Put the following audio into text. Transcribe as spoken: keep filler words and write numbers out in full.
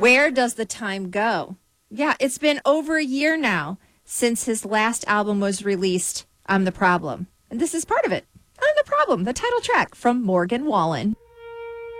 Where does the time go? Yeah, it's been over a year now since his last album was released, I'm the Problem. And this is part of it. I'm the Problem, the title track from Morgan Wallen.